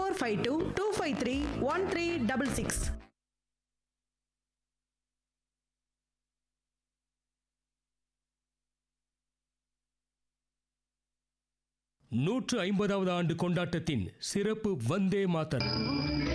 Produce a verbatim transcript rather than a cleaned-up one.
Four five two two five three one three double six. நூற்று ஐம்பதாவது ஆண்டு கொண்டாட்டத்தின் சிறப்பு வந்தே மாதரம்.